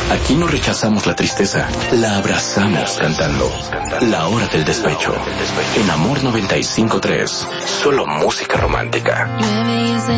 Aquí no rechazamos la tristeza, la abrazamos cantando. La hora del despecho. En Amor 95.3. Solo música romántica. Llueve y es de